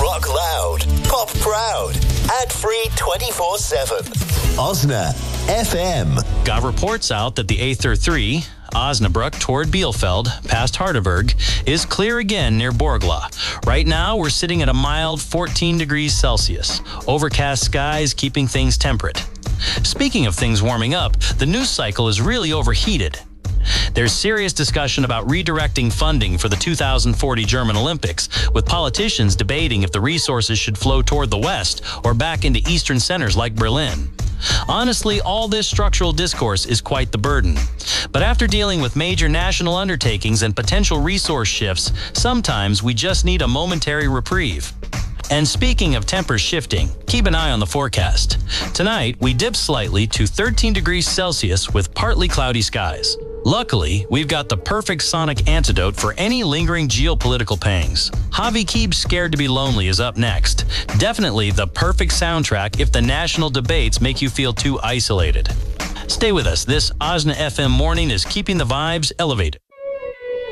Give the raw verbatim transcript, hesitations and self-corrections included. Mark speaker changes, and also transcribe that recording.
Speaker 1: Rock loud, pop proud, ad-free twenty-four seven. Osna F M.
Speaker 2: Got reports out that the A thirty-three, Osnabrück toward Bielefeld, past Hardeberg, is clear again near Borgla. Right now, we're sitting at a mild fourteen degrees Celsius. Overcast skies keeping things temperate. Speaking of things warming up, the news cycle is really overheated. There's serious discussion about redirecting funding for the two thousand forty German Olympics, with politicians debating if the resources should flow toward the West or back into Eastern centers like Berlin. Honestly, all this structural discourse is quite the burden. But after dealing with major national undertakings and potential resource shifts, sometimes we just need a momentary reprieve. And speaking of tempers shifting, keep an eye on the forecast. Tonight, we dip slightly to thirteen degrees Celsius with partly cloudy skies. Luckily, we've got the perfect sonic antidote for any lingering geopolitical pangs. Javi Keeb's Scared to Be Lonely is up next. Definitely the perfect soundtrack if the national debates make you feel too isolated. Stay with us. This Osna F M morning is keeping the vibes elevated.